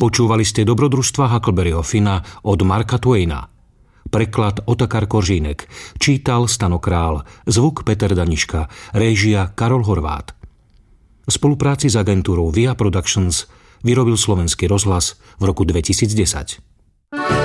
Počúvali ste Dobrodružstva Huckleberryho Finna od Marka Twaina. Preklad Otakar Koržínek. Čítal Stano Král. Zvuk Peter Daniška. Réžia Karol Horváth. V spolupráci s agentúrou Via Productions vyrobil Slovenský rozhlas v roku 2010.